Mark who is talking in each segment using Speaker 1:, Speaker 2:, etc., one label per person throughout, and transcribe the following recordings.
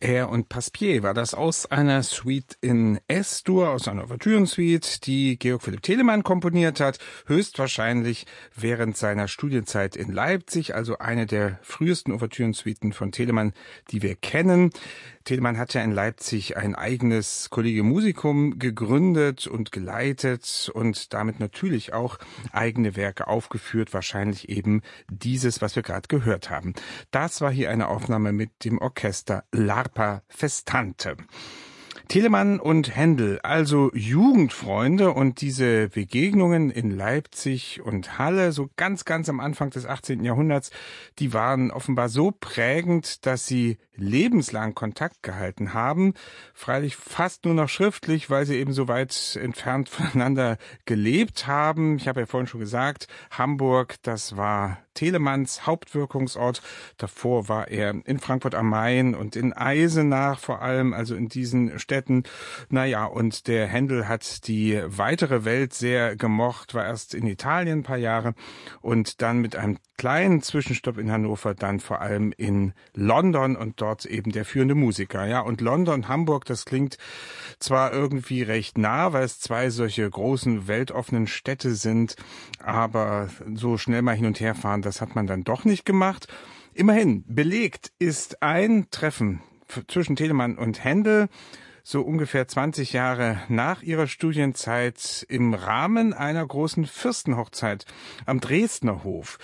Speaker 1: Air und Passepied war das aus einer Suite in S-Dur, aus einer Ouvertürensuite, die Georg Philipp Telemann komponiert hat, höchstwahrscheinlich während seiner Studienzeit in Leipzig, also eine der frühesten Ouvertürensuiten von Telemann, die wir kennen. Telemann hat ja in Leipzig ein eigenes Collegium Musicum gegründet und geleitet und damit natürlich auch eigene Werke aufgeführt, wahrscheinlich eben dieses, was wir gerade gehört haben. Das war hier eine Aufnahme mit dem Orchester L'Arpa Festante. Telemann und Händel, also Jugendfreunde, und diese Begegnungen in Leipzig und Halle, so ganz am Anfang des 18. Jahrhunderts, die waren offenbar so prägend, dass sie lebenslang Kontakt gehalten haben, freilich fast nur noch schriftlich, weil sie eben so weit entfernt voneinander gelebt haben. Ich habe ja vorhin schon gesagt, Hamburg, das war Telemanns Hauptwirkungsort. Davor war er in Frankfurt am Main und in Eisenach vor allem, also in diesen Städten. Naja, und der Händel hat die weitere Welt sehr gemocht, war erst in Italien ein paar Jahre und dann mit einem kleinen Zwischenstopp in Hannover, dann vor allem in London und dort eben der führende Musiker. Ja, und London, Hamburg, das klingt zwar irgendwie recht nah, weil es zwei solche großen, weltoffenen Städte sind, aber so schnell mal hin und her fahren, das hat man dann doch nicht gemacht. Immerhin, belegt ist ein Treffen zwischen Telemann und Händel, so ungefähr 20 Jahre nach ihrer Studienzeit im Rahmen einer großen Fürstenhochzeit am Dresdner Hof.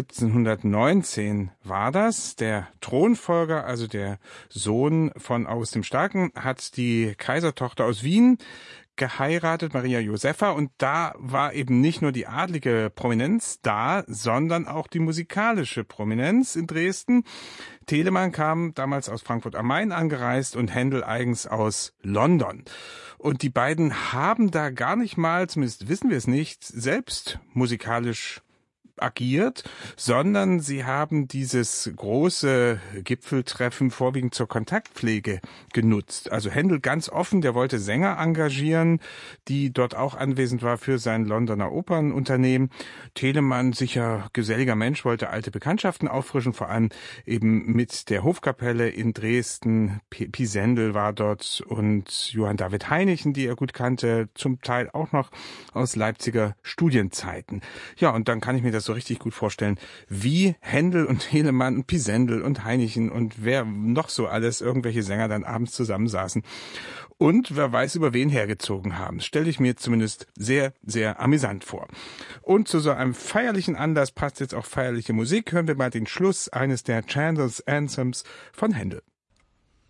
Speaker 1: 1719 war das. Der Thronfolger, also der Sohn von August dem Starken, hat die Kaisertochter aus Wien geheiratet, Maria Josepha, und da war eben nicht nur die adlige Prominenz da, sondern auch die musikalische Prominenz in Dresden. Telemann kam damals aus Frankfurt am Main angereist und Händel eigens aus London. Und die beiden haben da gar nicht mal, zumindest wissen wir es nicht, selbst musikalisch agiert, sondern sie haben dieses große Gipfeltreffen vorwiegend zur Kontaktpflege genutzt. Also Händel ganz offen, der wollte Sänger engagieren, die dort auch anwesend war für sein Londoner Opernunternehmen. Telemann, sicher geselliger Mensch, wollte alte Bekanntschaften auffrischen, vor allem eben mit der Hofkapelle in Dresden. Pisendel war dort und Johann David Heinichen, die er gut kannte, zum Teil auch noch aus Leipziger Studienzeiten. Ja, und dann kann ich mir das so richtig gut vorstellen, wie Händel und Telemann und Pisendel und Heinichen und wer noch so alles, irgendwelche Sänger dann abends zusammensaßen und wer weiß, über wen hergezogen haben. Stelle ich mir zumindest sehr, sehr amüsant vor. Und zu so einem feierlichen Anlass passt jetzt auch feierliche Musik. Hören wir mal den Schluss eines der Chandler's Anthems von Händel.